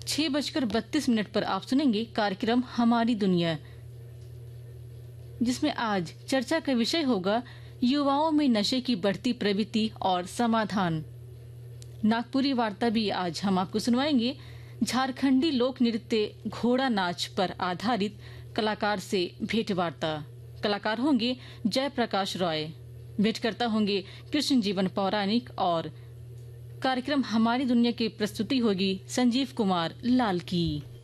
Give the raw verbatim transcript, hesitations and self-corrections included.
छह बजकर बत्तीस मिनट पर आप सुनेंगे कार्यक्रम हमारी दुनिया, जिसमें आज चर्चा का विषय होगा युवाओं में नशे की बढ़ती प्रवृत्ति और समाधान। नागपुरी वार्ता भी आज हम आपको सुनवाएंगे। झारखंडी लोक नृत्य घोड़ा नाच पर आधारित कलाकार से भेंट वार्ता। कलाकार होंगे जय प्रकाश रॉय। भेंटकर्ता होंगे कृष्ण जीवन पौराणिक और कार्यक्रम हमारी दुनिया की प्रस्तुति होगी संजीव कुमार लाल की।